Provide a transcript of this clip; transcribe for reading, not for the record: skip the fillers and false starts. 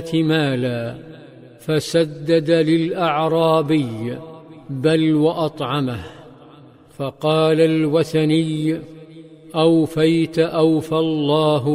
مالا فسدد للأعرابي بل وأطعمه. فقال الوثني: أوفيت أوفى الله